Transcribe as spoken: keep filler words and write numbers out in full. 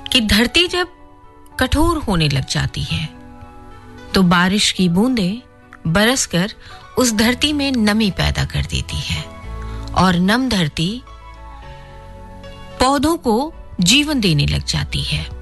कि धरती जब कठोर होने लग जाती है तो बारिश की बूंदें बरसकर उस धरती में नमी पैदा कर देती है और नम धरती पौधों को जीवन देने लग जाती है।